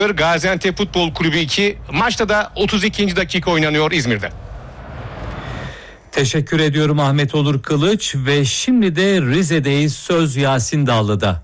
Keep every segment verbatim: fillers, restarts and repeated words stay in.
Gaziantep Futbol Kulübü iki. Maçta da otuz ikinci dakika oynanıyor İzmir'de. Teşekkür ediyorum Ahmet Olur Kılıç ve şimdi de Rize'deyiz. Söz Yasin Dallı'da.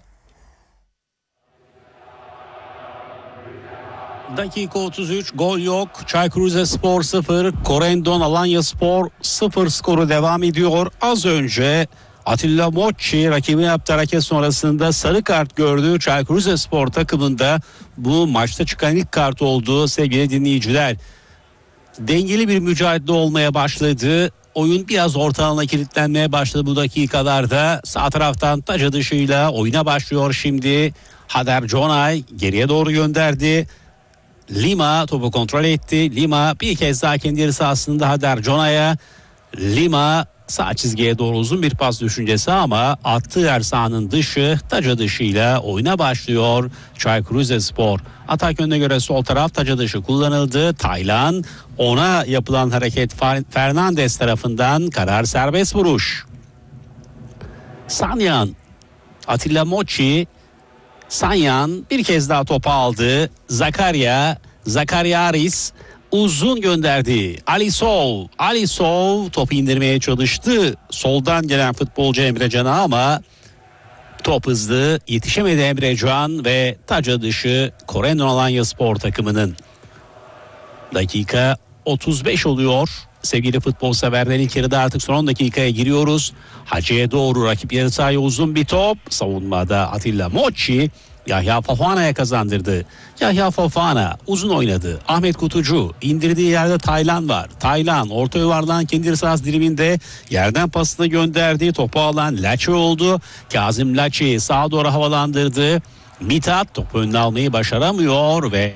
Dakika otuz üç, gol yok. Çaykur Rizespor sıfır, Corendon Alanyaspor sıfır skoru devam ediyor. Az önce Atilla Mocci rakibine yaptığı hareket sonrasında sarı kart gördü. Çaykur Rizespor takımında bu maçta çıkan ilk kart oldu sevgili dinleyiciler. Dengeli bir mücadele olmaya başladı. Oyun biraz orta alana kilitlenmeye başladı bu dakikalarda. Sağ taraftan taç atışıyla oyuna başlıyor şimdi. Hader Conay geriye doğru gönderdi. Lima topu kontrol etti. Lima bir kez daha kendi yarı sahasında Hader Conay'a. Lima sağ çizgiye doğru uzun bir pas düşüncesi ama attığı yer sahanın dışı, taca dışıyla oyuna başlıyor Çaykur Rizespor. Atak yönüne göre sol taraf taca dışı kullanıldı. Taylan, ona yapılan hareket Fernandes tarafından, karar serbest vuruş. Sanyan, Atilla Mocci, Sanyan bir kez daha topu aldı. Zakaria, Zakariaris uzun gönderdi. Alisov, Alisov topu indirmeye çalıştı. Soldan gelen futbolcu Emrecan'a ama top hızlı, yetişemedi Emrecan ve taca dışı Corendon Alanyaspor takımının. Dakika otuz beş oluyor. Sevgili futbol severler, ilk yarıda artık son on dakikaya giriyoruz. Hacı'ya doğru rakip yarı sahaya uzun bir top. Savunmada Atilla Mocci Yahya Fofana'ya kazandırdı. Yahya Fofana uzun oynadı. Ahmet Kutucu indirdiği yerde Taylan var. Taylan orta yuvardan kendi sahası diliminde yerden pasını gönderdi. Topu alan Laçi oldu. Kazım Laçi sağa doğru havalandırdı. Mithat topu önüne almayı başaramıyor ve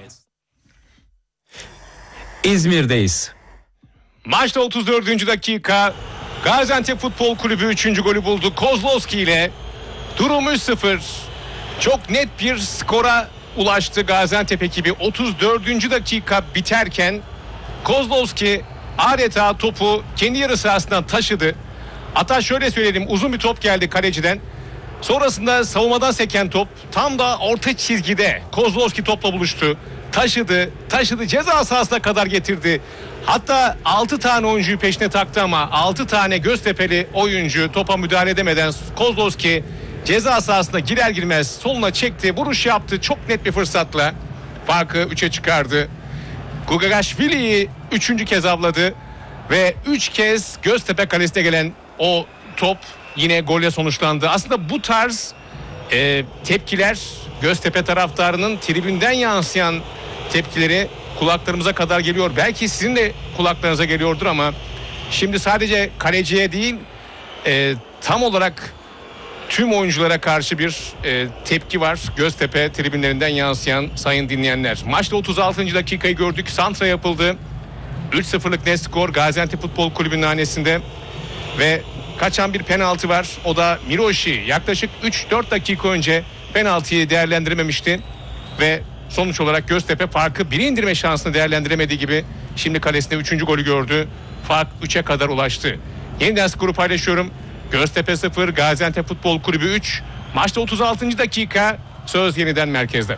İzmir'deyiz. Maçta otuz dördüncü dakika. Gaziantep Futbol Kulübü üçüncü golü buldu. Kozlowski ile durum üç sıfır. Çok net bir skora ulaştı Gaziantep ekibi. otuz dördüncü dakika biterken Kozlowski adeta topu kendi yarı sahasından taşıdı. Hatta şöyle söyleyelim, uzun bir top geldi kaleciden. Sonrasında savunmadan seken top tam da orta çizgide Kozlowski topla buluştu. Taşıdı, taşıdı, ceza sahasına kadar getirdi. Hatta altı tane oyuncuyu peşine taktı ama altı tane Göztepe'li oyuncu topa müdahale edemeden Kozlowski ceza sahasına girer girmez soluna çekti, vuruş yaptı. Çok net bir fırsatla farkı üçe çıkardı. Gugagashvili'yi üçüncü kez avladı ve üç kez Göztepe kalesine gelen o top yine golle sonuçlandı. Aslında bu tarz e, tepkiler, Göztepe taraftarının tribünden yansıyan tepkileri kulaklarımıza kadar geliyor. Belki sizin de kulaklarınıza geliyordur ama şimdi sadece kaleciye değil e, tam olarak tüm oyunculara karşı bir e, tepki var Göztepe tribünlerinden yansıyan sayın dinleyenler. Maçta otuz altıncı dakikayı gördük. Santra yapıldı. üç sıfırlık net skor Gaziantep Futbol Kulübü'nün hanesinde ve kaçan bir penaltı var. O da Miroşi yaklaşık üç dört dakika önce penaltıyı değerlendirememişti ve sonuç olarak Göztepe farkı bire indirme şansını değerlendiremediği gibi şimdi kalesinde üçüncü golü gördü. Fark üçe kadar ulaştı. Yeniden skoru paylaşıyorum. Göztepe sıfır, Gaziantep Futbol Kulübü üç. Maçta otuz altıncı dakika, söz yeniden merkezde.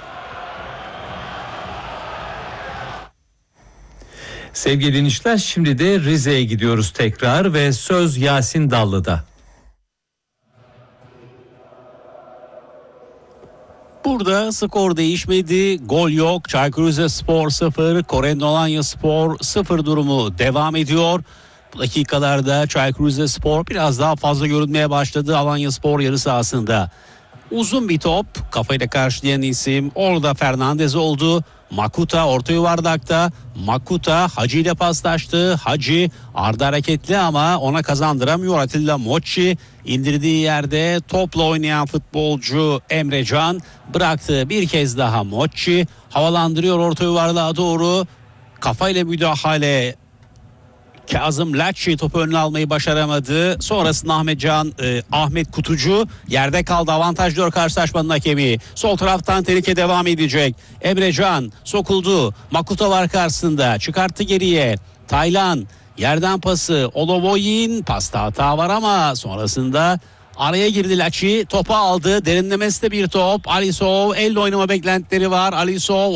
Sevgili dinleyiciler, şimdi de Rize'ye gidiyoruz tekrar ve söz Yasin Dallı'da. Burada skor değişmedi. Gol yok. Çaykur Rizespor sıfır, Corendon Alanyaspor sıfır durumu devam ediyor. Bu dakikalarda Çaykur Rizespor biraz daha fazla görünmeye başladı Alanyaspor yarı sahasında. Uzun bir top, kafayla karşılayan isim orada Fernandes oldu. Makuta orta yuvarlakta. Makuta Hacı ile paslaştı. Hacı ardı hareketli ama ona kazandıramıyor. Atilla Mocci indirdiği yerde topla oynayan futbolcu Emrecan bıraktı. Bir kez daha Mocci havalandırıyor orta yuvarlığa doğru. Kafayla müdahale. Kazım Laçi topu önüne almayı başaramadı. Sonrasında Ahmet Can, e, Ahmet Kutucu yerde kaldı. Avantajlıyor karşılaşmanın hakemi. Sol taraftan tehlike devam edecek. Emrecan sokuldu. Makuta var karşısında. Çıkarttı geriye. Taylan yerden pası. Olovoyin pasta hata var ama sonrasında araya girdi Laçi. Topu aldı. Derinlemesine bir top. Alisov elle oynama beklentileri var. Alisov